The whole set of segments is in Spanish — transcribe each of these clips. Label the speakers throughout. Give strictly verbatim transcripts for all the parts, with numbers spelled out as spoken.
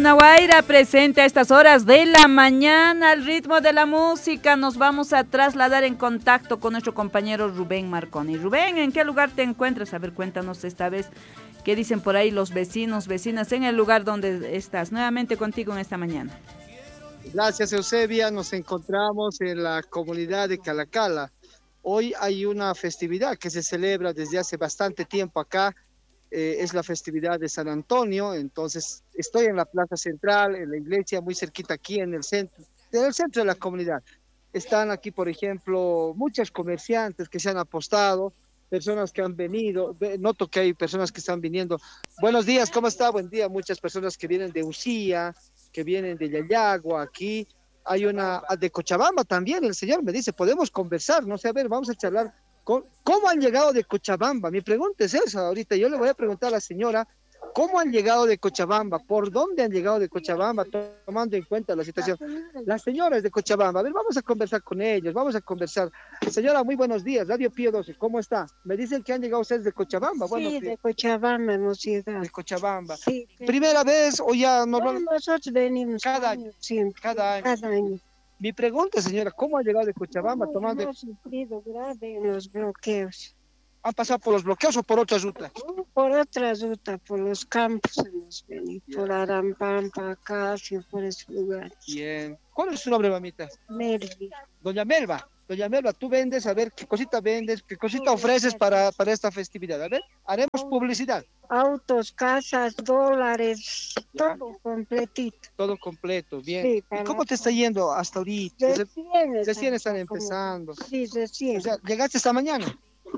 Speaker 1: Zona Guaira presente a estas horas de la mañana al ritmo de la música. Nos vamos a trasladar en contacto con nuestro compañero Rubén Marconi. Rubén, ¿en qué lugar te encuentras? A ver, cuéntanos esta vez qué dicen por ahí los vecinos, vecinas en el lugar donde estás. Nuevamente contigo en esta mañana.
Speaker 2: Gracias, Eusebia. Nos encontramos en la comunidad de Calacala. Hoy hay una festividad que se celebra desde hace bastante tiempo acá. Eh, es la festividad de San Antonio. Entonces estoy en la plaza central, en la iglesia, muy cerquita aquí en el centro, en el centro de la comunidad. Están aquí, por ejemplo, muchos comerciantes que se han apostado, personas que han venido. Noto que hay personas que están viniendo. Buenos días, ¿cómo está? Buen día. Muchas personas que vienen de Usía, que vienen de Yayagua, aquí. Hay una de Cochabamba también. El señor me dice, podemos conversar, no sé, a ver, vamos a charlar. ¿Cómo han llegado de Cochabamba? Mi pregunta es esa ahorita. Yo le voy a preguntar a la señora, ¿cómo han llegado de Cochabamba? ¿Por dónde han llegado de Cochabamba? Tomando en cuenta la situación. La señora es de Cochabamba. A ver, vamos a conversar con ellos, vamos a conversar. Señora, muy buenos días. Radio Pío doce, ¿cómo está? Me dicen que han llegado ustedes de Cochabamba. Bueno,
Speaker 3: sí,
Speaker 2: que...
Speaker 3: de Cochabamba hemos llegado.
Speaker 2: De Cochabamba.
Speaker 3: Sí, que...
Speaker 2: ¿Primera vez o ya no?
Speaker 3: No, nosotros venimos
Speaker 2: cada año,
Speaker 3: siempre.
Speaker 2: Cada año.
Speaker 3: Cada año.
Speaker 2: Mi pregunta, señora, ¿cómo ha llegado de Cochabamba? Tomando...
Speaker 3: Hemos sufrido grave en los bloqueos.
Speaker 2: ¿Han pasado por los bloqueos o por otra ruta?
Speaker 3: Por otra ruta, por los campos hemos venido, yeah. Por Arampampa, Acacio, por ese lugar.
Speaker 2: Bien. ¿Cuál es su nombre, mamita?
Speaker 3: Melvi.
Speaker 2: Doña Melba. Doña Melba, tú vendes, a ver, ¿qué cosita vendes? ¿Qué cosita ofreces para, para esta festividad? A ver, haremos publicidad.
Speaker 3: Autos, casas, dólares, ya. Todo completito.
Speaker 2: Todo completo, bien.
Speaker 3: Sí,
Speaker 2: ¿Y cómo te está yendo hasta ahorita?
Speaker 3: Recién,
Speaker 2: recién están empezando.
Speaker 3: Como... Sí, recién.
Speaker 2: O sea, ¿llegaste esta mañana?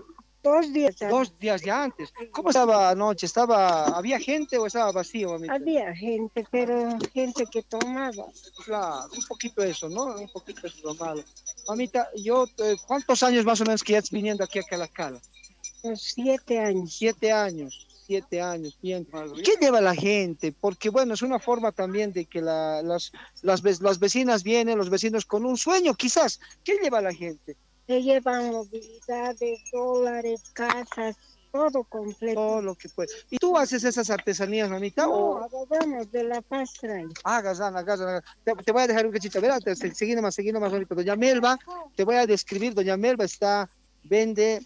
Speaker 3: Dos días antes.
Speaker 2: Dos días ya antes. ¿Cómo estaba anoche? ¿Estaba, ¿Había gente o estaba vacío, mamita?
Speaker 3: Había gente, pero gente que tomaba.
Speaker 2: Claro, un poquito eso, ¿no? Un poquito eso lo malo. Mamita, yo, ¿cuántos años más o menos que ya estás viniendo aquí a Calacala?
Speaker 3: Pues siete años.
Speaker 2: Siete años, siete años, bien. ¿Qué lleva la gente? Porque, bueno, es una forma también de que la, las, las, las vecinas vienen, los vecinos con un sueño, quizás. ¿Qué lleva la gente?
Speaker 3: Se llevan movilidades, dólares, casas, todo completo.
Speaker 2: Todo lo que puede. ¿Y tú haces esas artesanías, mamita?
Speaker 3: No,
Speaker 2: o...
Speaker 3: agarramos de la pastra.
Speaker 2: Hagas, hagas, hagas. Te, te voy a dejar un cachito. Verá, seguí nomás, seguí nomás ahorita. Doña Melba, te voy a describir. Doña Melba está, vende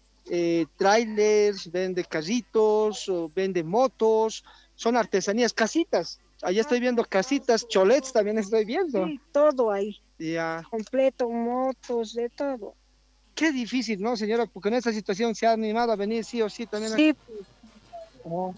Speaker 2: eh, trailers, vende carritos, vende motos, son artesanías, casitas. Allá estoy viendo casitas, cholets también estoy viendo.
Speaker 3: Sí, todo ahí.
Speaker 2: Ya.
Speaker 3: Completo, motos, de todo.
Speaker 2: Qué difícil, ¿no, señora? Porque en esta situación se ha animado a venir sí o sí también.
Speaker 3: Sí. Oh.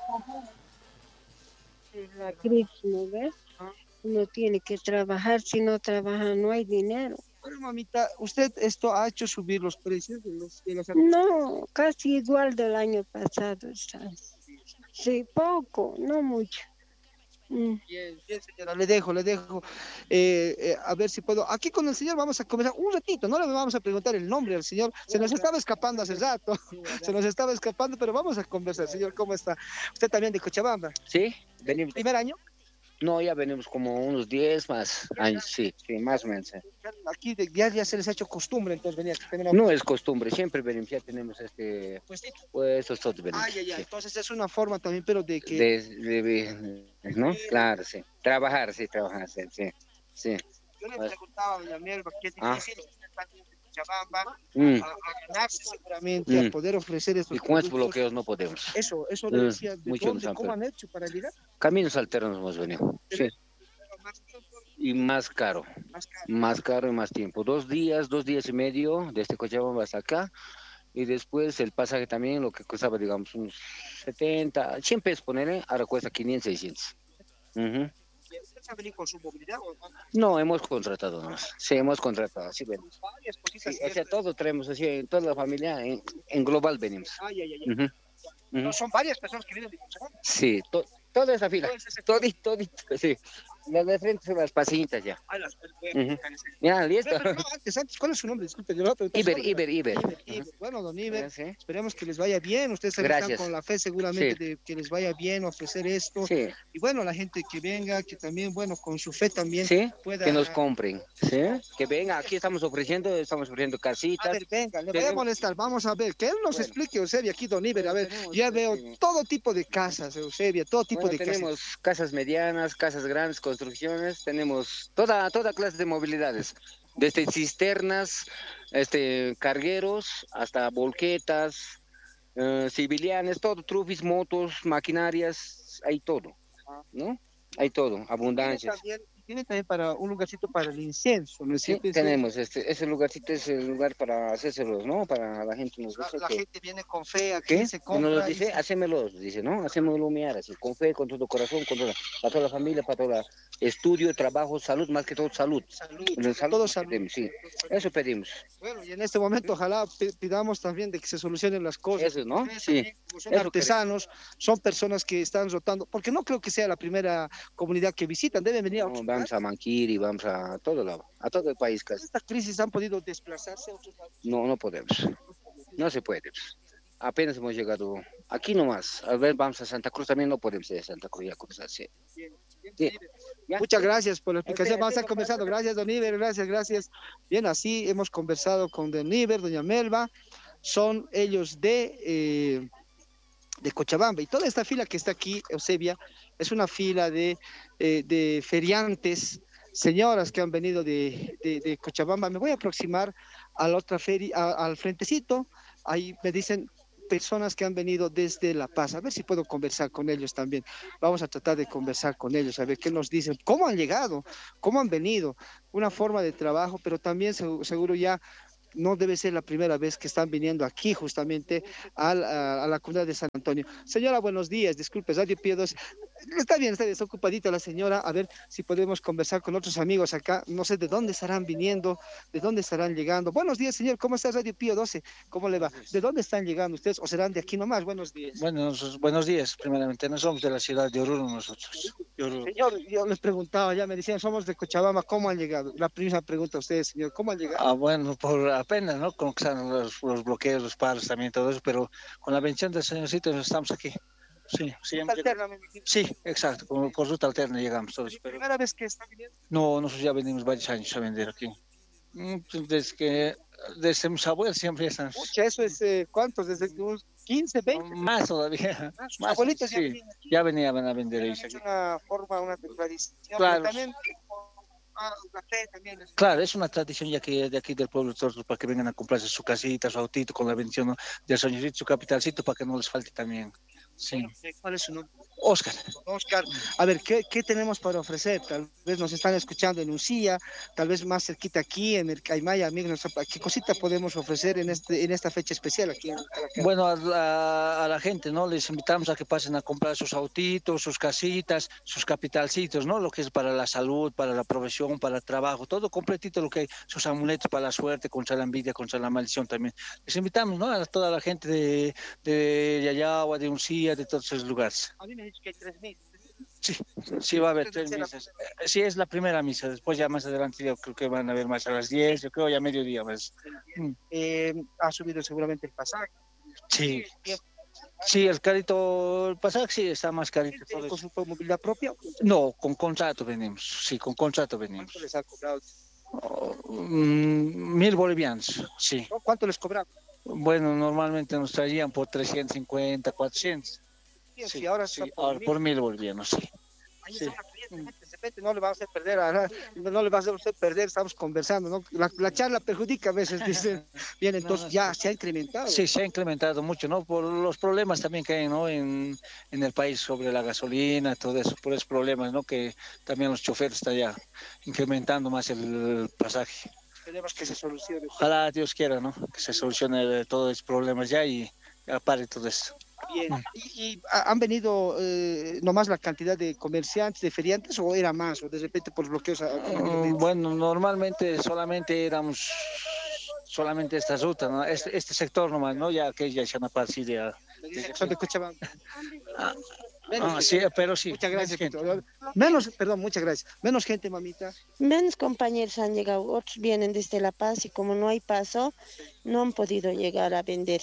Speaker 3: La crisis, ¿no ves? Uno tiene que trabajar, si no trabaja no hay dinero.
Speaker 2: Pero mamita, ¿usted esto ha hecho subir los precios de los, de los...
Speaker 3: No, casi igual del año pasado está. Sí, poco, no mucho.
Speaker 2: Mm. Bien, bien, señora, le dejo, le dejo. Eh, eh, a ver si puedo. Aquí con el señor vamos a conversar un ratito, no le vamos a preguntar el nombre al señor. Se nos estaba escapando hace rato, se nos estaba escapando, pero vamos a conversar. Señor, ¿cómo está? ¿Usted también de Cochabamba?
Speaker 4: Sí, venimos.
Speaker 2: ¿Primer año?
Speaker 4: No, ya venimos como unos diez más años, sí, sí, más o menos.
Speaker 2: Aquí de, ya, ya se les ha hecho costumbre, entonces venía. Una...
Speaker 4: No es costumbre, siempre venimos, ya tenemos este puestos todos venimos.
Speaker 2: Ah, ya, ya, sí. Entonces es una forma también, pero de que...
Speaker 4: De, de, de, ¿no? Claro, sí, trabajar, sí, trabajar, sí, sí. sí.
Speaker 2: Yo le preguntaba a doña Melba que es difícil, ah. Cochabamba,
Speaker 4: mm.
Speaker 2: a, a ganarse seguramente,
Speaker 4: mm.
Speaker 2: a poder ofrecer estos
Speaker 4: y con estos bloqueos no podemos.
Speaker 2: Eso, eso le decía, ¿de
Speaker 4: mm.
Speaker 2: dónde, cómo han hecho para llegar?
Speaker 4: Caminos alternos hemos venido, sí. Y más caro, más caro, más caro y más tiempo. Dos días, dos días y medio desde Cochabamba hasta acá. Y después el pasaje también, lo que costaba, digamos, unos setenta, cien pesos ponerle, ahora cuesta quinientos, seiscientos. Uh-huh.
Speaker 2: ¿Usted ha venido con su movilidad o no?
Speaker 4: No, hemos contratado nomás. Sí, hemos contratado, sí venimos.
Speaker 2: Varias cositas.
Speaker 4: Sí, o sea, todo traemos así, en toda la familia, en, en global venimos.
Speaker 2: Ay, ay, ay.
Speaker 4: Uh-huh.
Speaker 2: Uh-huh. No, son varias personas que vienen de Cochabamba.
Speaker 4: Sí, to, toda esa fila, todito, todito, sí. Las de frente son las pasitas ya.
Speaker 2: Ah, las-
Speaker 4: Ujú. Ya, listo.
Speaker 2: Pero, pero, no, antes, antes, ¿cuál es su nombre? Disculpe, yo lo voy a preguntar
Speaker 4: Iber,
Speaker 2: su nombre.
Speaker 4: Iber, Iber.
Speaker 2: Iber, Iber. Bueno, don Iber,
Speaker 4: Ah, sí.
Speaker 2: esperemos que les vaya bien. Ustedes también están
Speaker 4: Gracias.
Speaker 2: con la fe seguramente
Speaker 4: Sí.
Speaker 2: de que les vaya bien ofrecer esto.
Speaker 4: Sí,
Speaker 2: Y bueno, la gente que venga, que también, bueno, con su fe también
Speaker 4: sí,
Speaker 2: pueda...
Speaker 4: que nos compren, ¿sí? Que venga, aquí estamos ofreciendo, estamos ofreciendo
Speaker 2: A
Speaker 4: casitas.
Speaker 2: ver, venga, le voy a
Speaker 4: Tenemos-
Speaker 2: molestar. Vamos a ver, que él nos
Speaker 4: Bueno.
Speaker 2: explique, Eusebio, aquí, don Iber. A ver,
Speaker 4: Tenemos,
Speaker 2: ya veo
Speaker 4: este,
Speaker 2: todo tipo de casas, Eusebio, todo tipo
Speaker 4: Bueno,
Speaker 2: de casas.
Speaker 4: tenemos casas medianas, casas grandes, construcciones, tenemos toda, toda clase de movilidades, desde cisternas, este, cargueros, hasta volquetas, eh, civilianes, todo, trufis, motos, maquinarias, hay todo, ¿no? Hay todo,
Speaker 2: Tiene
Speaker 4: abundancias.
Speaker 2: también, tiene también para un lugarcito para el incienso, ¿no es
Speaker 4: Sí,
Speaker 2: cierto?
Speaker 4: tenemos, este, ese lugarcito es el lugar para hacérselos, ¿no? Para la gente nos
Speaker 2: La,
Speaker 4: dice
Speaker 2: la
Speaker 4: que,
Speaker 2: gente viene con fe, aquí
Speaker 4: ¿qué?
Speaker 2: se
Speaker 4: Nos
Speaker 2: compra.
Speaker 4: dice,
Speaker 2: y-
Speaker 4: hacémelos, dice, ¿no? Hacémoslo humear así, con fe, con todo corazón, con toda, para toda la familia, para todo la estudio, trabajo, salud, más que todo salud.
Speaker 2: Salud,
Speaker 4: El salud
Speaker 2: todo
Speaker 4: nos
Speaker 2: salud.
Speaker 4: pedimos, sí, eso pedimos.
Speaker 2: Bueno, y en este momento ojalá pi- pidamos también de que se solucionen las cosas.
Speaker 4: Eso, ¿no?
Speaker 2: Ustedes
Speaker 4: Sí.
Speaker 2: también, como son
Speaker 4: Eso
Speaker 2: artesanos, son personas que están rotando, porque no creo que sea la primera comunidad que visitan, deben venir a
Speaker 4: No,
Speaker 2: otros
Speaker 4: vamos a Manquiri, vamos a todo lado, a todo el país casi.
Speaker 2: Esta crisis han podido desplazarse a otros lados.
Speaker 4: No, no podemos, no se puede. Apenas hemos llegado aquí nomás. A ver, vamos a Santa Cruz, también no podemos ir a Santa Cruz, ya cruzar, sí. Sí. Ya.
Speaker 2: Muchas gracias por la explicación.
Speaker 4: Usted,
Speaker 2: Vamos a
Speaker 4: usted,
Speaker 2: conversando. Gracias, don Iber. Gracias, gracias. Bien, así hemos conversado con don Iber, doña Melba. Son ellos de, eh, de Cochabamba. Y toda esta fila que está aquí, Eusebia, es una fila de, eh, de feriantes, señoras que han venido de, de, de Cochabamba. Me voy a aproximar a la otra feria, a- al frentecito. Ahí me dicen personas que han venido desde La Paz. A ver si puedo conversar con ellos también. Vamos a tratar de conversar con ellos, a ver qué nos dicen, cómo han llegado, cómo han venido, una forma de trabajo, pero también segu- seguro ya no debe ser la primera vez que están viniendo aquí justamente al- a, a la comunidad de San Antonio. Señora, buenos días, disculpe, Radio Piedos. Está bien, está bien, está ocupadita la señora. A ver si podemos conversar con otros amigos acá. No sé de dónde estarán viniendo, de dónde estarán llegando. Buenos días, señor. ¿Cómo está Radio Pío doce? ¿Cómo le va? ¿De dónde están llegando ustedes o serán de aquí nomás? Buenos días.
Speaker 5: Buenos, buenos días, primeramente. No somos de la ciudad de Oruro nosotros. De Oruro.
Speaker 2: Señor, yo les preguntaba, ya me decían, somos de Cochabamba, ¿cómo han llegado? La primera pregunta a ustedes, señor, ¿cómo han llegado?
Speaker 5: Ah, bueno, por apenas, ¿no? Con que están los, los bloqueos, los paros también, todo eso, pero con la bendición del señorcito estamos aquí. Sí, sí, hemos llegado.
Speaker 2: Alterna, me imagino.
Speaker 5: Sí, exacto, por, por ruta alterna llegamos todos.
Speaker 2: ¿La
Speaker 5: Pero
Speaker 2: primera vez que están viniendo?
Speaker 5: no, nosotros ya venimos varios años a vender aquí. Mm, pues Desde que, desde mis abuelos siempre están.
Speaker 2: Pucha, eso es, eh, ¿cuántos? Desde unos quince, veinte.
Speaker 5: Más todavía.
Speaker 2: Ah, sus
Speaker 5: Más,
Speaker 2: abuelitos ya
Speaker 5: sí,
Speaker 2: venían aquí.
Speaker 5: ya venían a vender
Speaker 2: Han
Speaker 5: ahí.
Speaker 2: hecho una forma, una tradición,
Speaker 5: Claro.
Speaker 2: pero también ah, la fe también. es-
Speaker 5: Claro, es una tradición ya que de aquí del pueblo de todos para que vengan a comprarse su casita, su autito con la bendición, ¿no? Del señorito, su capitalcito para que no les falte también. Sí.
Speaker 2: ¿Cuál es su nombre?
Speaker 5: Oscar.
Speaker 2: Oscar, a ver, ¿qué, ¿qué tenemos para ofrecer? Tal vez nos están escuchando en Ucía, tal vez más cerquita aquí, en el Caimaya, amigos, ¿qué cosita podemos ofrecer en, este, en esta fecha especial aquí en Calacara?
Speaker 5: Bueno, a la, a la gente, ¿no? Les invitamos a que pasen a comprar sus autitos, sus casitas, sus capitalcitos, ¿no? Lo que es para la salud, para la profesión, para el trabajo, todo completito lo que hay, sus amuletos para la suerte, contra la envidia, contra la maldición también. Les invitamos, ¿no? A toda la gente de, de Yayagua, de Uncía, de todos esos lugares.
Speaker 2: A mí me han dicho que hay tres mil.
Speaker 5: Sí, sí va a haber tres misas. Eh, Sí, es la primera misa. Después ya más adelante yo creo que van a haber más a las diez, yo creo ya mediodía más. Mm,
Speaker 2: Eh, ha subido seguramente el pasaje.
Speaker 5: Sí, sí, el carito, el pasaje sí está más carito. todo
Speaker 2: ¿Con
Speaker 5: eso.
Speaker 2: su movilidad propia?
Speaker 5: No, con contrato venimos. Sí, con contrato venimos.
Speaker 2: ¿Cuánto les ha cobrado?
Speaker 5: Oh, mm, mil bolivianos, sí.
Speaker 2: ¿No? ¿Cuánto les cobraba?
Speaker 5: Bueno, normalmente nos traían por trescientos cincuenta, cuatrocientos.
Speaker 2: Sí,
Speaker 5: Sí,
Speaker 2: ahora
Speaker 5: sí,
Speaker 2: está por
Speaker 5: ahora
Speaker 2: mil.
Speaker 5: por mil bolivianos, sí.
Speaker 2: Ahí
Speaker 5: Sí.
Speaker 2: está, de repente no le va a hacer perder, a- no le va a hacer usted perder, estamos conversando, ¿no? La, la charla perjudica a veces, dicen. Bien, entonces
Speaker 5: no,
Speaker 2: ya se ha incrementado.
Speaker 5: Sí, se ha incrementado mucho, ¿no? Por los problemas también que hay, ¿no? En, en el país sobre la gasolina, todo eso, por esos problemas, ¿no? Que también los choferes están ya incrementando más el pasaje.
Speaker 2: Esperemos que se solucione.
Speaker 5: Ojalá Dios quiera, ¿no? Que se solucione todos esos problemas ya y ya pare todo esto.
Speaker 2: Bien. ¿Y, y ha- han venido eh, nomás la cantidad de comerciantes, de feriantes, o era más, o de repente por bloqueos? a-
Speaker 5: Mm, Bueno, normalmente solamente éramos solamente esta ruta, ¿no? Este, este sector nomás, ¿no? Ya que ya se han aparecido ya.
Speaker 2: Me dicen que son de Cochabamba.
Speaker 5: Ah, Ah, sí, pero sí.
Speaker 2: Muchas gracias.
Speaker 5: gente.
Speaker 2: Menos, perdón, muchas gracias. Menos gente, mamita.
Speaker 3: Menos compañeros han llegado, otros vienen desde La Paz y como no hay paso, no han podido llegar a vender.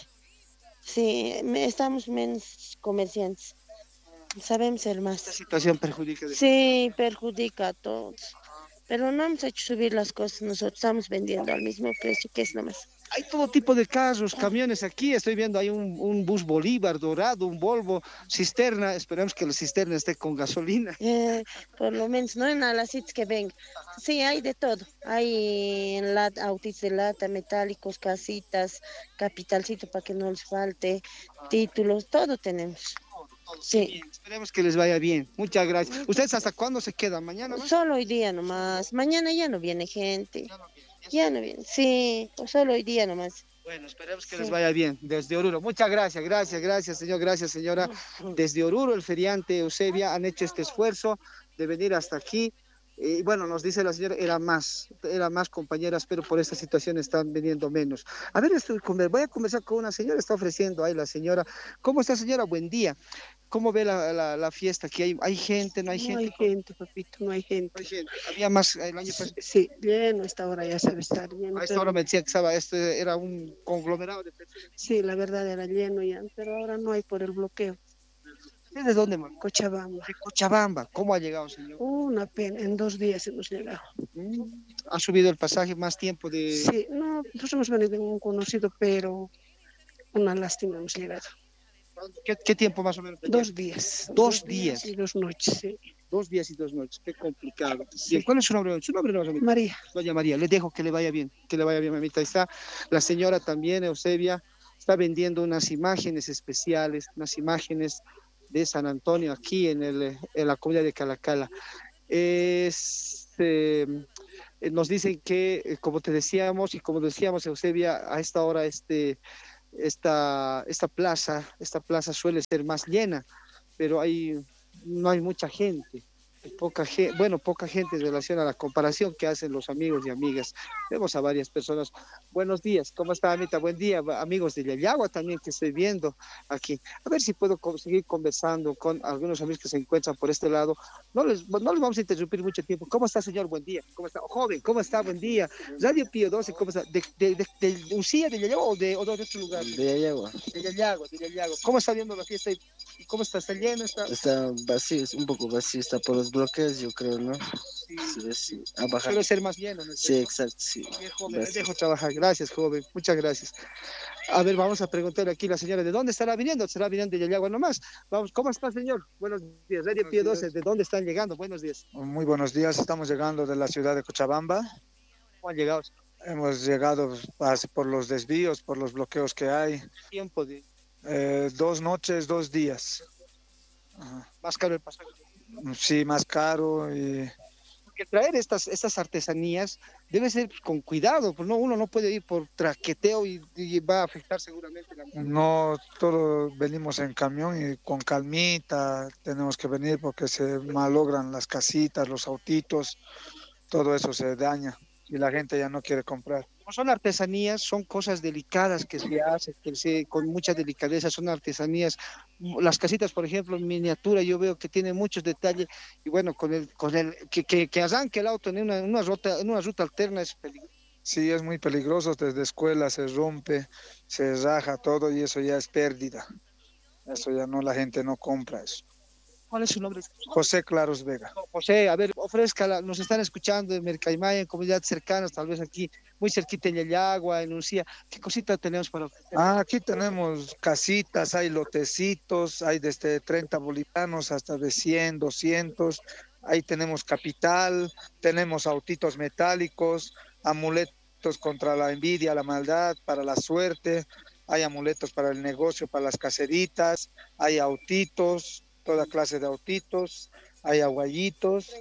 Speaker 3: Sí, me- estamos menos comerciantes. Sabemos ser
Speaker 2: Esta
Speaker 3: más.
Speaker 2: situación perjudica. de-
Speaker 3: Sí, perjudica a todos. Pero no hemos hecho subir las cosas, nosotros estamos vendiendo al mismo precio que es nomás.
Speaker 2: Hay todo tipo de carros, camiones aquí. Estoy viendo, hay un, un bus Bolívar dorado, un Volvo, cisterna. Esperemos que la cisterna esté con gasolina.
Speaker 3: Eh, por lo menos, no en a las sitios que venga. Sí, hay de todo. Hay en lata, autitos de lata, metálicos, casitas, capitalcito para que no les falte, títulos, todo tenemos. Sí,
Speaker 2: Bien, esperemos que les vaya bien. Muchas gracias. ¿Ustedes hasta cuándo se quedan? ¿Mañana más?
Speaker 3: solo hoy día nomás. Mañana ya no viene gente. Ya no viene. Sí, pues solo hoy día nomás.
Speaker 2: Bueno, esperemos que
Speaker 3: Sí.
Speaker 2: les vaya bien. Desde Oruro. Muchas gracias, gracias, gracias, señor. Gracias, señora. Desde Oruro, el feriante Eusebia han hecho este esfuerzo de venir hasta aquí. Y bueno, nos dice la señora, era más, era más compañeras, pero por esta situación están viniendo menos. A ver, estoy con- voy a conversar con una señora, está ofreciendo ahí la señora. ¿Cómo está, señora? Buen día. ¿Cómo ve la, la, la fiesta? ¿Aquí hay, hay gente, no hay
Speaker 6: No
Speaker 2: gente?
Speaker 6: hay gente, papito, no hay gente.
Speaker 2: Hay gente. Había más el año pasado.
Speaker 6: Sí, lleno, esta hora ya sabe estar lleno.
Speaker 2: A esta
Speaker 6: pero-
Speaker 2: hora me decía que estaba, este era un conglomerado de personas.
Speaker 6: Sí, la verdad era lleno ya, pero ahora no hay por el bloqueo.
Speaker 2: ¿Usted de dónde, man?
Speaker 6: Cochabamba.
Speaker 2: De Cochabamba. ¿Cómo ha llegado, señor?
Speaker 6: Una pena, en dos días hemos llegado.
Speaker 2: Mm, ¿Ha subido el pasaje más tiempo de...?
Speaker 6: Sí, no, nosotros hemos venido en un conocido, pero una lástima hemos llegado.
Speaker 2: ¿Qué, qué tiempo más o menos?
Speaker 6: Dos días.
Speaker 2: Dos días.
Speaker 6: Y dos noches, sí.
Speaker 2: Dos días y dos noches. Qué complicado. Bien, ¿cuál es su nombre? Su nombre no, mamita.
Speaker 6: María,
Speaker 2: Doña María, le dejo que le vaya bien, que le vaya bien, mamita. Ahí está la señora también, Eusebia, está vendiendo unas imágenes especiales, unas imágenes de San Antonio aquí en, el, en la comunidad de Calacala. Es, eh, eh, nos dicen que, eh, como te decíamos y como decíamos, Eusebia, a esta hora este, esta, esta plaza, esta plaza suele ser más llena, pero hay, no hay mucha gente. Hay poca gente, bueno, poca gente en relación a la comparación que hacen los amigos y amigas. Vemos a varias personas. Buenos días, ¿cómo está, Amita? Buen día, amigos de Yayagua también que estoy viendo aquí. A ver si puedo co- seguir conversando con algunos amigos que se encuentran por este lado. No les, no les vamos a interrumpir mucho tiempo. ¿Cómo está, señor? Buen día. ¿Cómo está? Joven, ¿cómo está? Buen día. Radio Pío doce, ¿cómo está? ¿De, de, de, de Usía, de Yayagua o de, o de otro lugar?
Speaker 7: De Yayagua.
Speaker 2: De Yayagua, de Yayagua. ¿Cómo está viendo la fiesta? ¿Y cómo está? ¿Está lleno? ¿Está?
Speaker 7: Está vacío, es un poco vacío, está por los bloques, yo creo, ¿no?
Speaker 2: Sí.
Speaker 7: Sí, sí, a bajar.
Speaker 2: Suele ser más lleno, ¿no es
Speaker 7: Sí,
Speaker 2: cierto?
Speaker 7: exacto, sí.
Speaker 2: Bien, joven, le
Speaker 7: Gracias.
Speaker 2: dejo trabajar. Gracias, joven. Muchas gracias. A ver, vamos a preguntarle aquí a la señora, ¿de dónde estará viniendo? ¿Estará viniendo de Yayagua nomás? Vamos, ¿cómo está, señor? Buenos días. Radio Pío doce, ¿de dónde están llegando? Buenos días.
Speaker 8: Muy buenos días, estamos llegando de la ciudad de Cochabamba.
Speaker 2: ¿Cómo han llegado?
Speaker 8: Hemos llegado pas- por los desvíos, por los bloqueos que hay.
Speaker 2: Tiempo de
Speaker 8: Eh, dos noches, dos días. Ajá.
Speaker 2: más caro el pasaje.
Speaker 8: Sí, más caro y
Speaker 2: Porque traer estas, estas artesanías debe ser con cuidado, pues no, uno no puede ir por traqueteo y, y va a afectar seguramente la...
Speaker 8: no todo venimos en camión y con calmita tenemos que venir porque se malogran las casitas, los autitos, todo eso se daña y la gente ya no quiere comprar.
Speaker 2: Como son artesanías, son cosas delicadas que se hacen, que se, con mucha delicadeza, son artesanías. Las casitas, por ejemplo, en miniatura, yo veo que tienen muchos detalles y bueno, con el, con el que, que, que arranque el auto en una, en una ruta, en una ruta alterna es peligroso.
Speaker 8: Sí, es muy peligroso, desde escuela se rompe, se raja todo y eso ya es pérdida. Eso ya no, la gente no compra eso.
Speaker 2: ¿Cuál es su nombre?
Speaker 8: José Claros Vega.
Speaker 2: José, a ver, ofrézcala, nos están escuchando en Mercaimaya, en comunidades cercanas, tal vez aquí, muy cerquita en Yayagua, en Uncía. ¿Qué cosita tenemos para ofrecer?
Speaker 8: Ah, aquí tenemos casitas, hay lotecitos, hay desde treinta bolivianos hasta de cien, doscientos. Ahí tenemos capital, tenemos autitos metálicos, amuletos contra la envidia, la maldad, para la suerte. Hay amuletos para el negocio, para las caseritas, hay autitos, toda clase de autitos, hay aguayitos,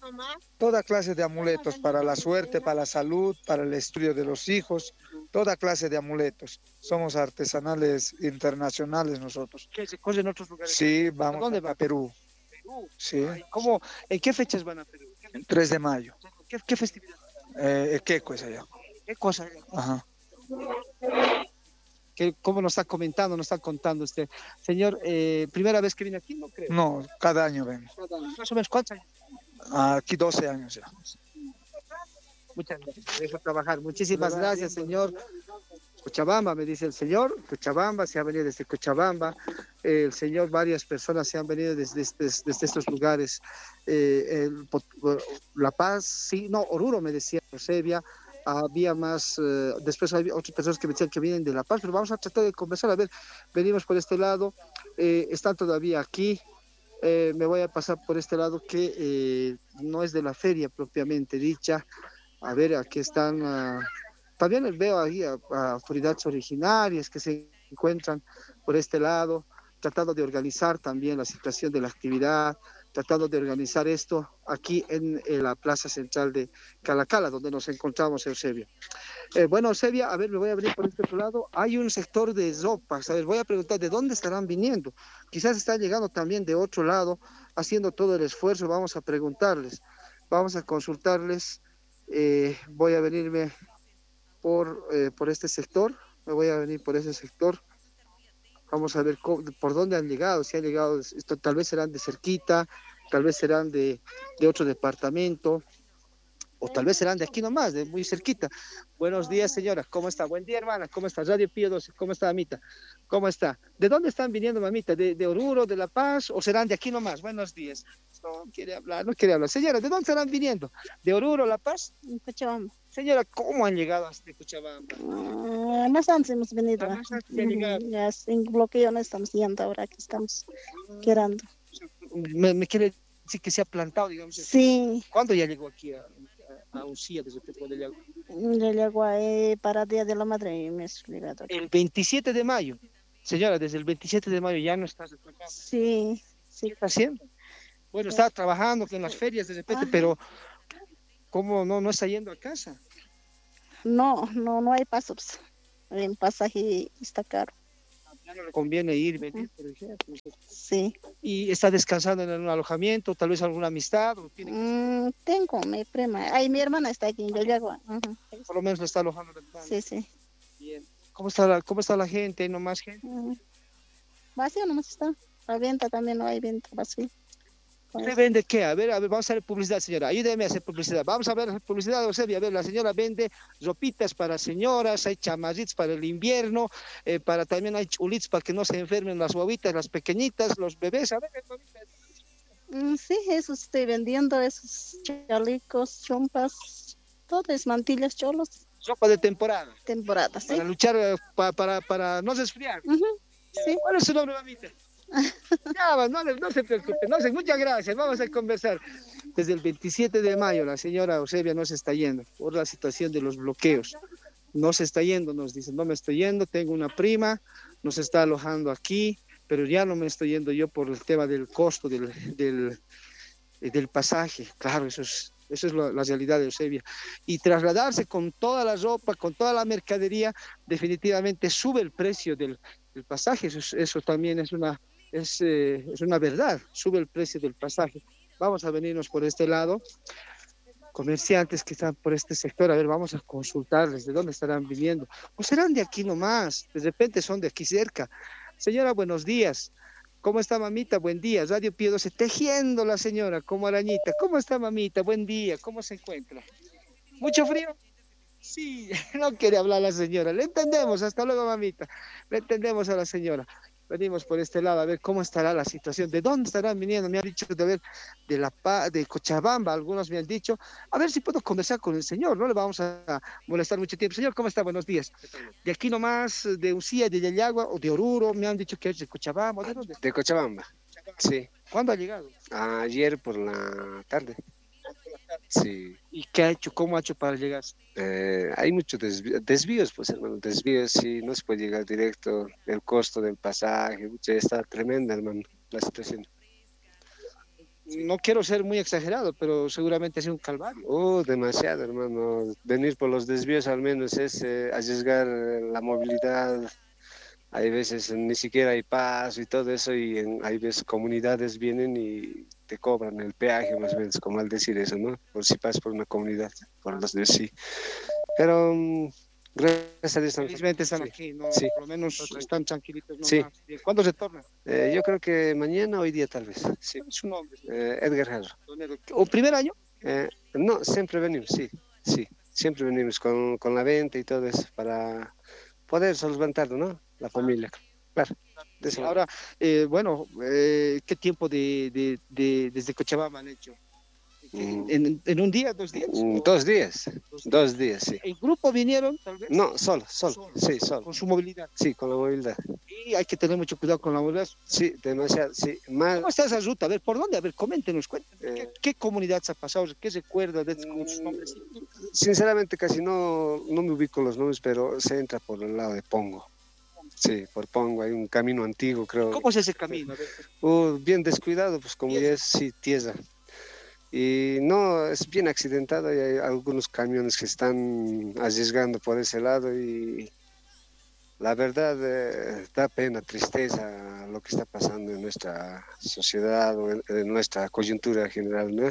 Speaker 8: toda clase de amuletos para la suerte, para la salud, para el estudio de los hijos, toda clase de amuletos. Somos artesanales internacionales nosotros.
Speaker 2: ¿Qué se cose en otros lugares?
Speaker 8: Sí, vamos
Speaker 2: dónde
Speaker 8: a
Speaker 2: va?
Speaker 8: Perú.
Speaker 2: Perú.
Speaker 8: Sí,
Speaker 2: ¿Cómo, ¿En qué fechas van a Perú?
Speaker 8: el tres de mayo.
Speaker 2: ¿Qué, qué festividad?
Speaker 8: Eh, Equeco es allá.
Speaker 2: ¿Qué cosa?
Speaker 8: Ajá.
Speaker 2: que como nos está comentando, nos está contando usted. Señor, eh, ¿primera vez que viene aquí? No creo.
Speaker 8: No, cada año vengo.
Speaker 2: Más o menos, ¿cuántos años?
Speaker 8: Aquí doce años ya.
Speaker 2: Muchas gracias. Me dejo trabajar. Muchísimas gracias, señor. Cochabamba, me dice el señor. Cochabamba, se ha venido desde Cochabamba. Eh, el señor, varias personas se han venido desde, desde, desde estos lugares. Eh, el, La Paz, sí, no, Oruro me decía, Eusebia. Había más, eh, después había otras personas que me decían que vienen de La Paz, pero vamos a tratar de conversar. A ver, venimos por este lado. Eh, están todavía aquí. Eh, me voy a pasar por este lado que eh, no es de la feria propiamente dicha. A ver, aquí están, uh, también les veo ahí a, a autoridades originarias que se encuentran por este lado, tratando de organizar también la situación de la actividad, tratando de organizar esto aquí en, en la plaza central de Calacala, donde nos encontramos, Eusebio. Eh, bueno, Eusebia, a ver, me voy a abrir por este otro lado. Hay un sector de ropas, a ver, voy a preguntar de dónde estarán viniendo. Quizás están llegando también de otro lado, haciendo todo el esfuerzo. Vamos a preguntarles, vamos a consultarles. Eh, voy a venirme por, eh, por este sector, me voy a venir por ese sector. Vamos a ver cómo, por dónde han llegado, si han llegado, esto, tal vez serán de cerquita, tal vez serán de, de otro departamento, o tal vez serán de aquí nomás, de muy cerquita. Buenos días, señora, ¿cómo está? Buen día, hermana, ¿cómo está? Radio Pío doce, ¿cómo está, mamita? ¿Cómo está? ¿De dónde están viniendo, mamita? ¿De, de Oruro, de La Paz, o serán de aquí nomás? Buenos días. No quiere hablar, no quiere hablar. Señora, ¿de dónde estarán viniendo? ¿De Oruro, La Paz?
Speaker 3: Cochabamba.
Speaker 2: Señora, ¿cómo han llegado hasta Cochabamba?
Speaker 3: Uh, más antes hemos venido.
Speaker 2: Más antes de llegar.
Speaker 3: Ya sin bloqueo no estamos yendo ahora, aquí estamos quedando.
Speaker 2: Me, me quiere decir que se ha plantado, digamos.
Speaker 3: Sí.
Speaker 2: ¿Cuándo ya llegó aquí a, a, a Ucía, desde cuando llegó?
Speaker 3: Ya llegó eh, para Día de la Madre y me he llegado.
Speaker 2: El veintisiete de mayo. Señora, desde el veintisiete de mayo ya no estás acá.
Speaker 3: Sí, sí.
Speaker 2: ¿Qué está haciendo? Bueno, está trabajando en las ferias de repente, Ajá. Pero ¿cómo no, no está yendo a casa?
Speaker 3: No, no, no hay pasos. El pasaje está caro.
Speaker 2: Ya no le conviene ir, venir, por ejemplo.
Speaker 3: Sí.
Speaker 2: ¿Y está descansando en un alojamiento, tal vez alguna amistad? ¿O tiene que...
Speaker 3: mm, tengo, mi prima. Ay, mi hermana está aquí en Yayagua. Uh-huh.
Speaker 2: Por lo menos le está alojando.
Speaker 3: Sí, sí.
Speaker 2: Bien. ¿Cómo está la, cómo está la gente? ¿Hay no más gente?
Speaker 3: Uh-huh. Vacío nomás está. La venta también no hay venta, vacío.
Speaker 2: ¿Usted vende qué? A ver, a ver, vamos a hacer publicidad, señora. Ayúdeme a hacer publicidad. Vamos a ver la publicidad de Eusebia. A ver, la señora vende ropitas para señoras, hay chamarritos para el invierno, eh, para también hay chulits para que no se enfermen las guaguitas, las pequeñitas, los bebés. A ver,
Speaker 3: mm, sí, eso estoy vendiendo, esos chalecos, chompas, todo es mantillas, cholos.
Speaker 2: Ropa de temporada.
Speaker 3: Temporada, sí.
Speaker 2: Para luchar, eh, para, para, para no resfriar.
Speaker 3: Uh-huh. Sí.
Speaker 2: ¿Cuál es su nombre, mamita? Ya, no, no se preocupe, no sé, muchas gracias, vamos a conversar. Desde el veintisiete de mayo la señora Eusebia no se está yendo por la situación de los bloqueos. No se está yendo, nos dice, no me estoy yendo, tengo una prima, nos está alojando aquí, pero ya no me estoy yendo yo por el tema del costo del, del, del pasaje. Claro, eso es, eso es la, la realidad de Eusebia. Y trasladarse con toda la ropa, con toda la mercadería, definitivamente sube el precio del, del pasaje. Eso, eso también es una... Es, eh, es una verdad, sube el precio del pasaje. Vamos a venirnos por este lado, comerciantes que están por este sector, a ver, vamos a consultarles de dónde estarán viniendo, o serán de aquí nomás, de repente son de aquí cerca. Señora, buenos días, ¿cómo está, mamita? Buen día, Radio Pío doce, tejiendo la señora como arañita. ¿Cómo está, mamita? Buen día, ¿cómo se encuentra? ¿Mucho frío? Sí, no quiere hablar la señora, le entendemos, hasta luego, mamita, le entendemos a la señora. Venimos por este lado a ver cómo estará la situación, de dónde estarán viniendo. Me han dicho de ver de la de Cochabamba, algunos me han dicho. A ver si puedo conversar con el señor, no le vamos a molestar mucho tiempo. Señor, ¿cómo está? Buenos días. De aquí nomás, de Ucía, de Yayagua o de Oruro, me han dicho que es de Cochabamba. ¿De dónde?
Speaker 9: De Cochabamba, sí.
Speaker 2: ¿Cuándo ha llegado?
Speaker 9: Ayer por la tarde. Sí.
Speaker 2: ¿Y qué ha hecho? ¿Cómo ha hecho para llegar?
Speaker 9: Eh, hay muchos desvíos, desvíos, pues hermano, desvíos, sí, no se puede llegar directo, el costo del pasaje, está tremenda, hermano, la situación.
Speaker 2: No quiero ser muy exagerado, pero seguramente ha sido un calvario.
Speaker 9: Oh, demasiado, hermano, venir por los desvíos al menos es eh, arriesgar la movilidad. Hay veces ni siquiera hay paso y todo eso, y en, hay veces comunidades vienen y te cobran el peaje, más o menos, como al decir eso, ¿no? Por si pasas por una comunidad, por los de sí. Pero um, Gracias a Dios estamos
Speaker 2: Felizmente están
Speaker 9: sí.
Speaker 2: aquí, ¿no?
Speaker 9: Sí.
Speaker 2: Por lo menos están tranquilitos. ¿No?
Speaker 9: Sí.
Speaker 2: Bien. ¿Cuándo retornan?
Speaker 9: Eh, yo creo que mañana o hoy día tal vez. Sí.
Speaker 2: ¿Cuál es su nombre?
Speaker 9: Eh, Edgar Jarro.
Speaker 2: ¿O primer año?
Speaker 9: Eh, no, siempre venimos, sí, sí. Siempre venimos con, con la venta y todo eso para poder solventarlo, ¿no? La familia, claro. De eso.
Speaker 2: Ahora, eh, bueno, eh, ¿qué tiempo de, de, de- desde Cochabamba han hecho?
Speaker 9: Mm.
Speaker 2: ¿En, en un día, dos días?
Speaker 9: Mm, Dos días, dos días, sí.
Speaker 2: ¿En grupo vinieron, tal vez?
Speaker 9: No, solo, solo,
Speaker 2: Solo.
Speaker 9: sí, solo.
Speaker 2: Con su movilidad.
Speaker 9: Sí, con la movilidad.
Speaker 2: Y hay que tener mucho cuidado con la movilidad.
Speaker 9: Sí, demasiado, sí. Más,
Speaker 2: ¿Cómo está esa ruta? A ver, ¿por dónde? A ver, coméntenos, cuéntenos. ¿Qué,
Speaker 9: Eh.
Speaker 2: qué comunidad se ha pasado? ¿Qué recuerda de con sus
Speaker 9: Mm,
Speaker 2: nombres?
Speaker 9: sinceramente casi no, no me ubico los nombres, pero se entra por el lado de Pongo. Sí, por Pongo hay un camino antiguo, creo.
Speaker 2: ¿Cómo es ese camino? A ver,
Speaker 9: Uh, bien descuidado, pues como ya es, sí, tierra. Y no, es bien accidentado y hay algunos camiones que están arriesgando por ese lado y la verdad eh, da pena, tristeza lo que está pasando en nuestra sociedad o en, en nuestra coyuntura general, ¿no?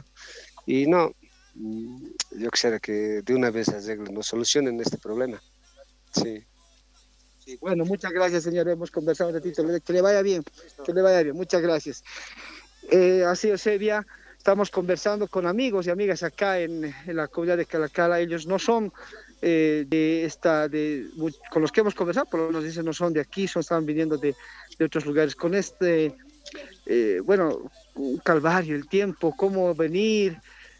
Speaker 9: Y no, mm, yo quisiera que de una vez arreglen, no solucionen este problema. Sí.
Speaker 2: sí, bueno, muchas gracias, señor. Hemos conversado un ratito. Que le vaya bien, que le vaya bien. Muchas gracias. Eh, así, Eusebia, estamos conversando con amigos y amigas acá en, en la comunidad de Calacala. Ellos no son eh, de esta, de, con los que hemos conversado, por lo menos dicen no son de aquí, son, están viniendo de, de otros lugares. Con este, eh, bueno, un calvario, el tiempo, cómo venir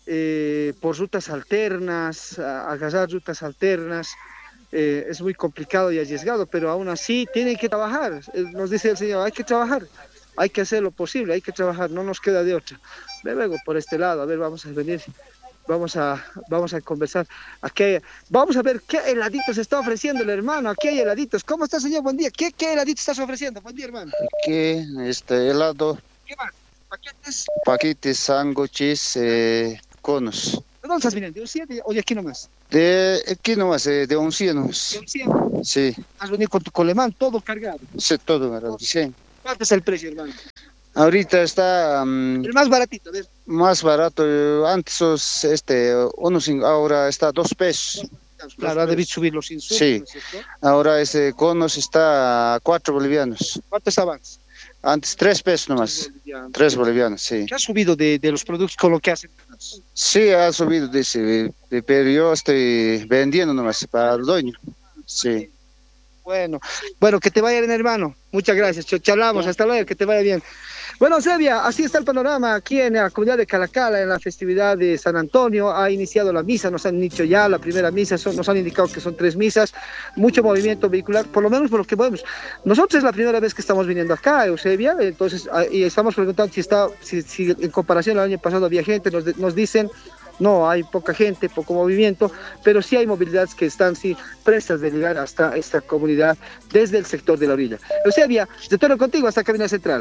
Speaker 2: eh, por rutas alternas, a- agarrar rutas alternas. Eh, es muy complicado y arriesgado, pero aún así tienen que trabajar. Eh, Nos dice el Señor, hay que trabajar, hay que hacer lo posible, hay que trabajar, no nos queda de otra. Ve luego por este lado, a ver, vamos a venir, vamos a, vamos a conversar. Aquí hay- vamos a ver qué heladitos se está ofreciendo el hermano. Aquí hay heladitos. ¿Cómo está, señor? Buen día. ¿Qué, qué heladitos estás ofreciendo? Buen día, hermano.
Speaker 7: Que este helado,
Speaker 2: ¿Qué más? ¿Paquetes?
Speaker 7: paquetes, sándwiches, eh, conos.
Speaker 2: ¿De dónde estás viniendo? ¿De un siete o de aquí nomás?
Speaker 7: De aquí nomás, eh, de
Speaker 2: ¿De
Speaker 7: oncenos.
Speaker 2: un cien?
Speaker 7: Sí,
Speaker 2: Has venido con tu colemán todo cargado.
Speaker 7: sí, todo, ¿verdad? Sí.
Speaker 2: ¿Cuánto es el precio, hermano?
Speaker 7: Ahorita está mm,
Speaker 2: El más baratito, a ver.
Speaker 7: más barato. eh, Antes os, este, uno cin- ahora está dos pesos.
Speaker 2: Claro, ha debido subir los insumos,
Speaker 7: Sí.
Speaker 2: ¿no es cierto?
Speaker 7: Ahora ese conos está a cuatro bolivianos.
Speaker 2: ¿Cuánto estaban?
Speaker 7: Antes tres pesos nomás. Tres bolivianos, sí.
Speaker 2: ¿Qué ha subido de, de los productos con lo que hacen?
Speaker 7: Sí, ha subido, dice, eh, pero yo estoy vendiendo nomás para el dueño. Sí.
Speaker 2: Bueno, bueno, que te vaya bien, hermano. Muchas gracias. Ch- Charlamos, hasta luego, que te vaya bien. Bueno, Sebia, así está el panorama aquí en la comunidad de Calacala, en la festividad de San Antonio. Ha iniciado la misa, nos han dicho ya la primera misa, son- nos han indicado que son tres misas, mucho movimiento vehicular, por lo menos por lo que podemos. Nosotros es la primera vez que estamos viniendo acá, Eusebia, entonces, ah, y estamos preguntando si está, si, si en comparación al año pasado había gente, nos, de- nos dicen. No, hay poca gente, poco movimiento, pero sí hay movilidades que están sí, prestas de llegar hasta esta comunidad desde el sector de la orilla. Eusebia, retorno contigo hasta Cabina Central.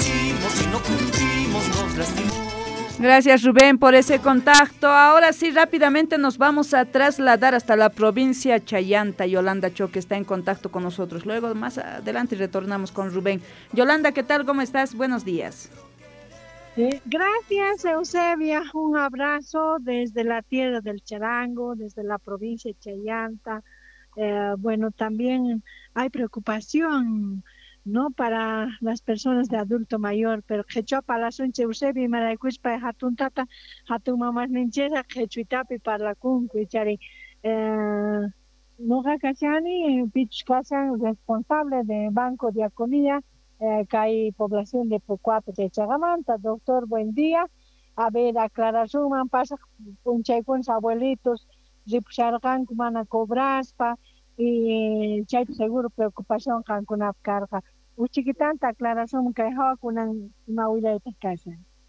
Speaker 1: Gracias, Rubén, por ese contacto. Ahora sí, rápidamente nos vamos a trasladar hasta la provincia Chayanta. Yolanda Choque está en contacto con nosotros. Luego, más adelante, retornamos con Rubén. Yolanda, ¿qué tal? ¿Cómo estás? Buenos días.
Speaker 10: Eh, gracias, Eusebia. Un abrazo desde la tierra del Charango, desde la provincia de Chayanta. Eh, bueno, también hay preocupación, ¿no? Para las personas de adulto mayor, pero quechua para la sunche Eusebia y maraicuispa hatun tata, hatun mamás ninchera, quechuitapi para la kun, cuichari. Eh, Noja Cachani, Pichus Casan, responsable de Banco Diaconía, eh, que hay población de Pucuape de Chagamanta. Doctor, buen día. A ver, aclaración, pasa un chay con sus abuelitos, ripshargan, kumana cobraspa, y chay seguro preocupación con una carga. Un chiquitanta aclaración que hay con una huida de casa.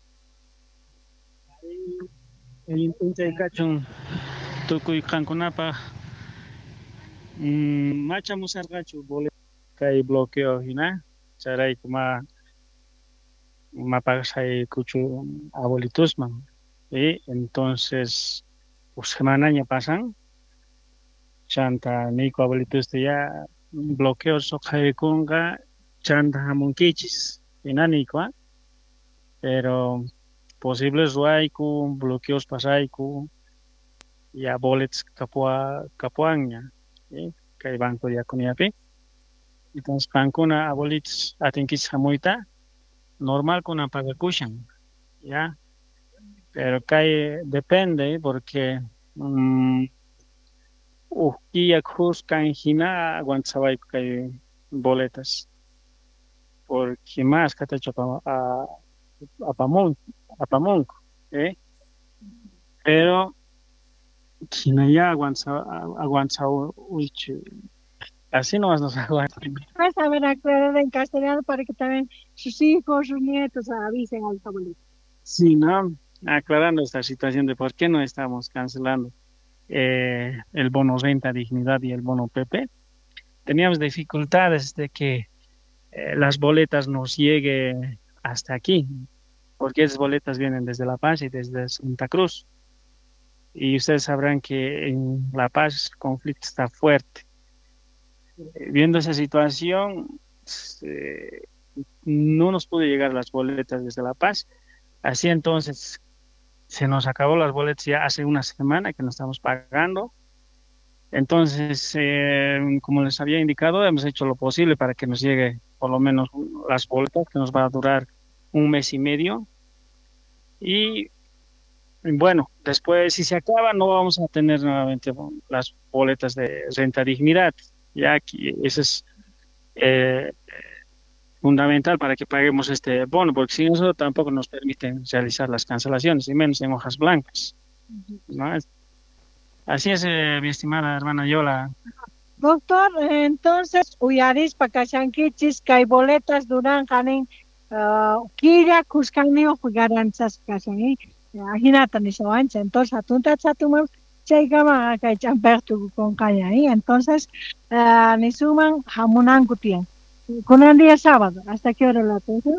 Speaker 11: El punta cachón, tukuy kankunapa, macha musargachu, bole, kay bloqueo, hina, charay kuma, mapasay kuchu abuelitos man, y entonces, pues semana ya pasan, chanta nico abuelitos ya bloqueos sokay kunga, chanta hamunkichis, hina nico, pero posibles ruaiku, bloqueos pasaiku, ya bolets kapua kapuangnya, ¿sí? kay banco Diaconiapi. Entonces pankuna abuelitos atinquis jamuita normal kuna pagakushan, ya. Pero kay depende porque um, ukia cruz canjina aguantzabay kay boletas. Porque más catacho a apamón, apamón, ¿eh? Pero China ya aguanta, aguanta uichi. Así nomás nos aguanta.
Speaker 10: Vas a ver aclarar en castellano para que también sus hijos, sus nietos avisen al abuelito.
Speaker 11: Sí, ¿no? Aclarando esta situación de por qué no estamos cancelando eh, el bono renta dignidad y el bono P P. Teníamos dificultades de que eh, las boletas nos lleguen hasta aquí, porque esas boletas vienen desde La Paz y desde Santa Cruz. Y ustedes sabrán que en La Paz el conflicto está fuerte. Eh, viendo esa situación, eh, no nos pudo llegar las boletas desde La Paz. Así entonces, se nos acabó las boletas ya hace una semana que nos estamos pagando. Entonces, eh, como les había indicado, hemos hecho lo posible para que nos llegue por lo menos las boletas, que nos va a durar un mes y medio. Y bueno, después si se acaba no vamos a tener nuevamente las boletas de renta dignidad, ya que eso es eh, fundamental para que paguemos este bono, porque sin eso tampoco nos permiten realizar las cancelaciones, y menos en hojas blancas, ¿no? Así es, eh, mi estimada hermana Yola.
Speaker 10: Doctor, entonces, uyaris pakashankichis, kay boletas duran kanin, uh, kira kuskanio jugaranzas kasani, ahinata ni soancha, entonces atunta chatumam, chaygama kay champertu con kaya, entonces, uh, ni suman hamunan kutian. Con el día sábado, ¿hasta qué hora la atención?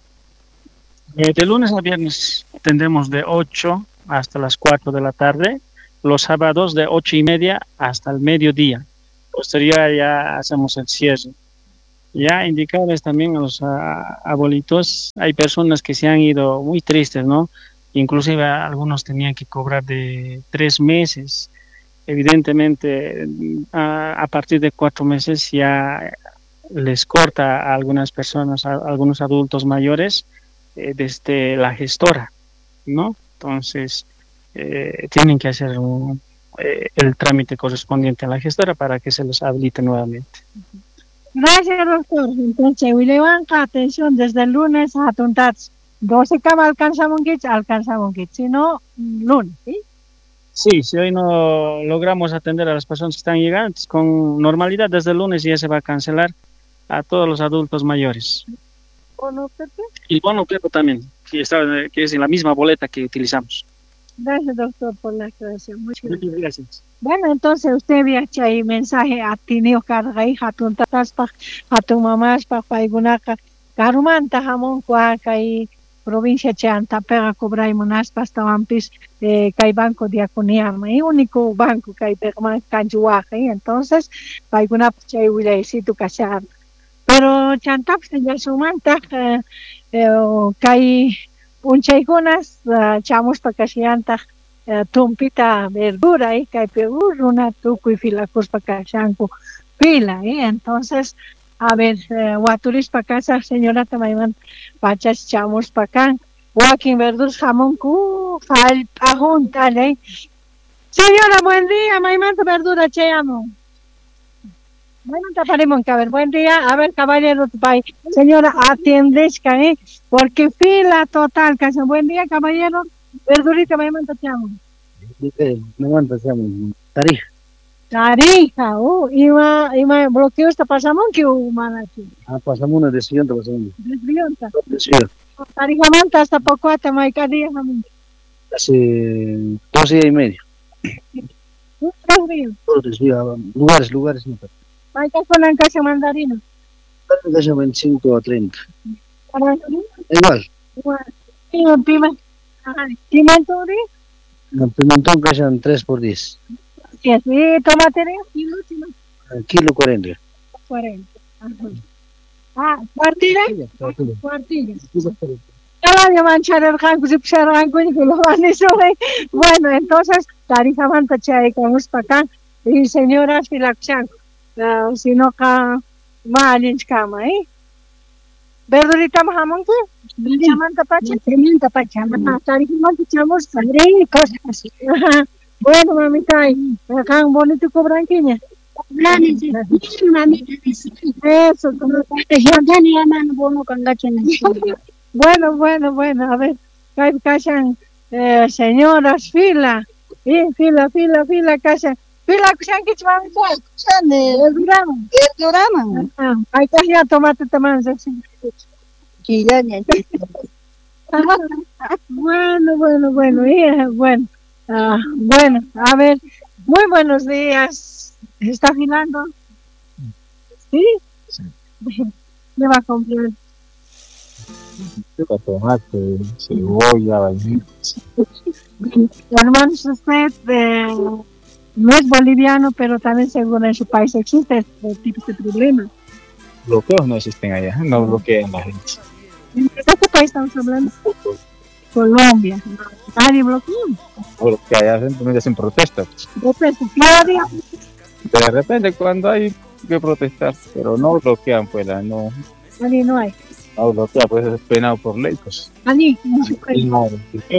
Speaker 11: Eh, de lunes a viernes tendremos de ocho hasta las cuatro de la tarde, los sábados de ocho y media hasta el mediodía. Posterior ya hacemos el cierre. Ya indicarles también a los a, abuelitos, hay personas que se han ido muy tristes, ¿no? Inclusive algunos tenían que cobrar de tres meses. Evidentemente, a, a partir de cuatro meses ya les corta a algunas personas, a, a algunos adultos mayores, eh, desde la gestora, ¿no? Entonces, eh, tienen que hacer un, eh, el trámite correspondiente a la gestora para que se los habilite nuevamente.
Speaker 10: Gracias, doctor. Entonces, hoy levanta atención desde el lunes a Tuntats. doce cama alcanzamos que alcanzamos que si no, lunes, ¿sí?
Speaker 11: Sí, si hoy no logramos atender a las personas que están llegando, con normalidad desde el lunes ya se va a cancelar a todos los adultos mayores.
Speaker 10: ¿Bono Pepe?
Speaker 11: Y bono Pepe también, que, está, que es en la misma boleta que utilizamos.
Speaker 10: Gracias, doctor, por la aclaración. Muchas gracias.
Speaker 11: Muchas gracias.
Speaker 10: Bueno, entonces usted había hecho ahí mensaje a Tineo Cargay, a tu tatas, a tu mamás, para Paigunaca, Carumanta, Jamón, Cuaca y provincia Chanta, Pega, Cobra y Monaspas, Tawampis, eh, Cay Banco de Acuniama, y único banco que hay Perman Canjuaja, y entonces, Paiguna, Chay, Willecito, Cachar. Pero Chantap, ya sumanta, eh, eh, Cay. Un chaigunas, uh, chamos para casianta, uh, tumpita verdura y cae peor, una tuco y filacos para cachanco pila, ¿eh? Entonces, a ver, uh, guaturis para casa, señora Tamayman, pachas chamos para acá, walking verduras jamón cu, fal, ajunta, ¿eh? Señora, buen día, Maymanta verdura, cheamo. Bueno, taparemos que a ver, buen día, a ver, caballero, señora, atiendes, ¿eh? Porque fila total, casi buen día, caballero, verdurita, me manda chamo.
Speaker 12: Me manda chamo, tarija.
Speaker 10: Tarija, uh, ima, ima, bloqueo está pasamos que humana aquí.
Speaker 12: Ah, pasamos una desvianta, pasamos.
Speaker 10: Desvianta.
Speaker 12: Desvianta.
Speaker 10: Tarija manta hasta poco hasta maica día, mami.
Speaker 12: Hace dos días y medio.
Speaker 10: Dos días.
Speaker 12: Todos desviados, lugares, lugares, no.
Speaker 10: Maica con la casa mandarina.
Speaker 12: Casa veinticinco a treinta.
Speaker 10: ¿Mandarina?
Speaker 12: Igual.
Speaker 10: Igual. ¿Y un pimentón? ¿Pimentón?
Speaker 12: El pimentón callan tres por diez.
Speaker 10: ¿Y tomate? ¿Kilo?
Speaker 12: Kilo cuarenta.
Speaker 10: cuarenta. Ajá. Ah, ¿cuartilla?
Speaker 12: Cuartilla.
Speaker 10: Cuartilla. Ya la manchar el rango, si puse el rango y lo van a sobre. Bueno, entonces, Tarija Manta Chay, con los para acá, y señoras y la uh, sino ka maalin kama eh. Verdurita jamón qué? Chamanta pacha.
Speaker 13: Chamanta pacha. Tarijimos echamos sangre y cosas así.
Speaker 10: Bueno, mamita, acá un bonito cobranquiña.
Speaker 13: Planes, mamita.
Speaker 10: Eso, como
Speaker 13: yo ya ni aman bono con gacho en el
Speaker 10: Bueno, bueno, bueno, a ver, callan eh, señoras, fila, eh, fila, fila, fila, callan. Fila, callan que chaval, callan el programa.
Speaker 13: El programa.
Speaker 10: Ahí callan tomate tamán, así. Bueno, bueno, bueno, yeah, bueno, uh, bueno, a ver, muy buenos días. ¿Está afilando? ¿Sí? Sí. ¿Le va a comprar?
Speaker 14: Tomate, cebolla, vainilla.
Speaker 10: Hermanos, usted eh, no es boliviano, pero también seguro en su país existe este tipo de problema.
Speaker 14: Bloqueos no existen allá, no bloquean la gente.
Speaker 10: ¿En qué país estamos hablando? Colombia. ¿Nadie bloquea?
Speaker 14: Porque allá simplemente hacen protestas.
Speaker 10: Protestas, cada día.
Speaker 14: De repente cuando hay que protestar, pero no bloquean, pues, la, no.
Speaker 10: Allí no hay.
Speaker 14: No bloquea, pues es penado por ley, pues.
Speaker 10: Allí, no se puede.
Speaker 14: No,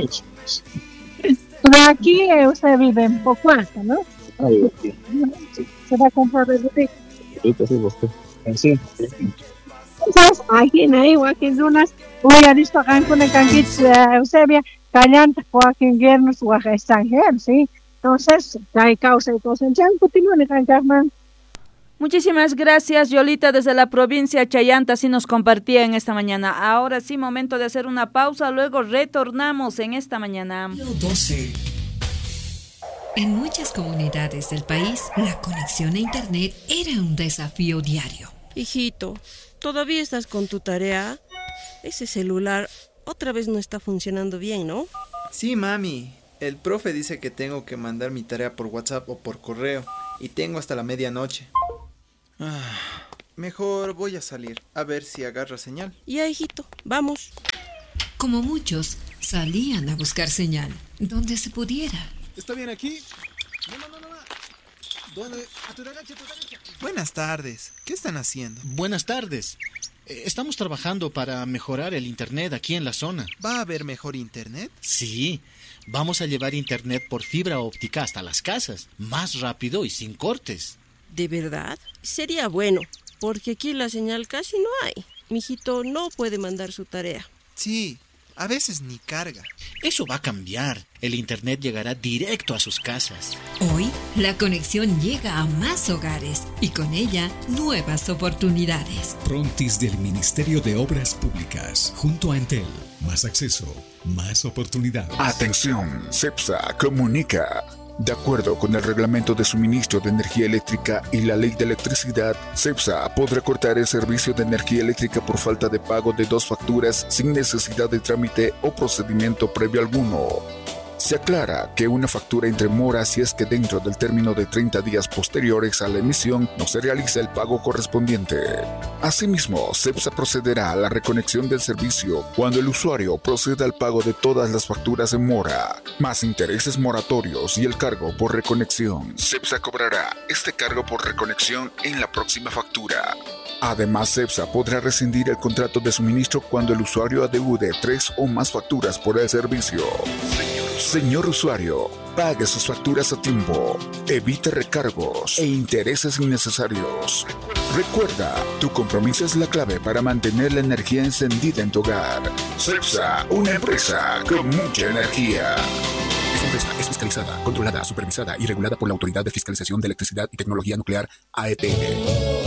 Speaker 10: pero aquí eh, usted vive en Pocuasta, ¿no?
Speaker 14: Ahí, sí.
Speaker 10: Se va a comprar el boutique.
Speaker 14: Sí, sí, sí. Sí.
Speaker 10: Entonces, aquí en ahí, aquí en Dunas, voy a visto acá en Cunecanquich, Eusebia, Callanta, Joaquín Guernos, Oaxaca extranjero, ¿sí? Entonces, hay causa y cosa. Ya continúen en Cancajman.
Speaker 1: Muchísimas gracias, Yolita, desde la provincia de Chayanta, así nos compartía en esta mañana. Ahora sí, momento de hacer una pausa, luego retornamos en esta mañana.
Speaker 15: doce. En muchas comunidades del país, la conexión a internet era un desafío diario.
Speaker 16: Hijito, ¿todavía estás con tu tarea? Ese celular otra vez no está funcionando bien, ¿no?
Speaker 17: Sí, mami. El profe dice que tengo que mandar mi tarea por WhatsApp o por correo y tengo hasta la medianoche. Ah, mejor voy a salir a ver si agarra señal.
Speaker 16: Ya, hijito, vamos.
Speaker 15: Como muchos, salían a buscar señal donde se pudiera.
Speaker 18: ¿Está bien aquí? No, no, no, no. ¿Dónde? A tu derecha, a tu derecha.
Speaker 17: Buenas tardes. ¿Qué están haciendo?
Speaker 18: Buenas tardes. Estamos trabajando para mejorar el internet aquí en la zona.
Speaker 17: ¿Va a haber mejor internet?
Speaker 18: Sí. Vamos a llevar internet por fibra óptica hasta las casas, más rápido y sin cortes.
Speaker 16: ¿De verdad? Sería bueno, porque aquí la señal casi no hay. Mijito no puede mandar su tarea.
Speaker 17: Sí, a veces ni carga.
Speaker 18: Eso va a cambiar. El internet llegará directo a sus casas.
Speaker 15: Hoy, la conexión llega a más hogares y con ella, nuevas oportunidades.
Speaker 19: Prontis del Ministerio de Obras Públicas, junto a Entel. Más acceso, más oportunidades.
Speaker 20: Atención, CEPSA comunica. De acuerdo con el Reglamento de Suministro de Energía Eléctrica y la Ley de Electricidad, CEPSA podrá cortar el servicio de energía eléctrica por falta de pago de dos facturas sin necesidad de trámite o procedimiento previo alguno. Se aclara que una factura entre mora si es que dentro del término de treinta días posteriores a la emisión no se realiza el pago correspondiente. Asimismo, CEPSA procederá a la reconexión del servicio cuando el usuario proceda al pago de todas las facturas en mora, más intereses moratorios y el cargo por reconexión. CEPSA cobrará este cargo por reconexión en la próxima factura. Además, CEPSA podrá rescindir el contrato de suministro cuando el usuario adeude tres o más facturas por el servicio. Señor usuario, pague sus facturas a tiempo, evite recargos e intereses innecesarios. Recuerda, tu compromiso es la clave para mantener la energía encendida en tu hogar. CEPSA, una empresa con mucha energía. Esta empresa es fiscalizada, controlada, supervisada y regulada por la Autoridad de Fiscalización de Electricidad y Tecnología Nuclear, A E T N.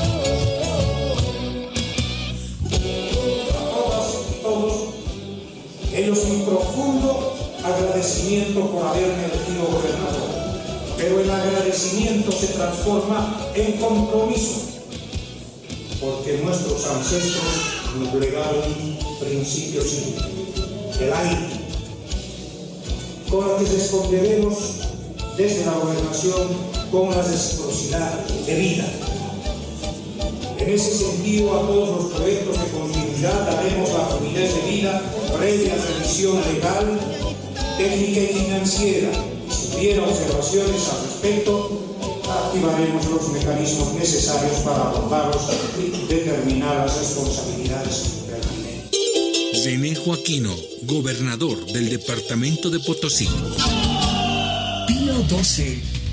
Speaker 21: Ellos un profundo agradecimiento por haberme elegido gobernador, pero el agradecimiento se transforma en compromiso, porque nuestros ancestros nos legaron principios simples, el aire, con lo que responderemos desde la gobernación con la reciprocidad de vida. En ese sentido, a todos los proyectos de continuidad daremos la fluidez de vida previa revisión legal, técnica y financiera. Y si hubiera observaciones al respecto, activaremos los mecanismos necesarios para abordaros determinadas responsabilidades del milenio.
Speaker 4: René Joaquino, gobernador del departamento de Potosí.
Speaker 19: Pío doce